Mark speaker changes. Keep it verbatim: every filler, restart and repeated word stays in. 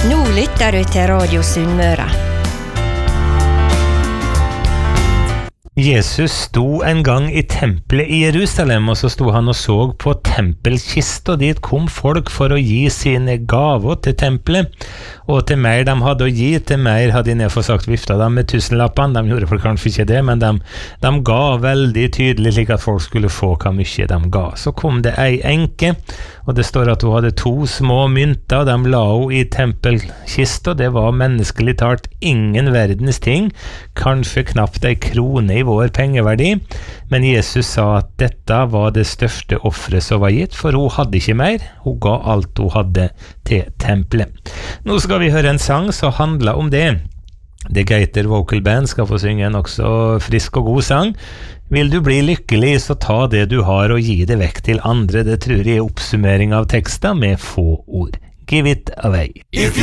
Speaker 1: Nå lytter du til Radio Sunnmøre.
Speaker 2: Jesus sto en gang i tempelet i Jerusalem, og så sto han og så på tempelkist, og dit kom folk for å gi sine gaver til tempelet, og til mer de hadde å gi, til mer hadde de nedfor sagt vifta dem med tusenlappene. De gjorde for kanskje ikke det, men de, de ga veldig tydelig slik at folk skulle få hva mye de ga. Så kom det ei enke, og det står at hun hadde to små mynter, og de la hun i tempelkist, og det var menneskelig talt ingen verdens ting, kanskje knapt ei krone i vår pengeverdi, men Jesus sa at dette var det største offeret som var gitt, for hun hadde ikke mer, hun ga alt hun hadde til tempelet. Nå skal vi høre en sang som handler om det. The Gator Vocal Band skal få synge en også frisk og god sang. Vil du bli lykkelig, så ta det du har og gi det vekk til andre. Det tror jeg er oppsummering av teksten med få ord. Give it away.
Speaker 3: If you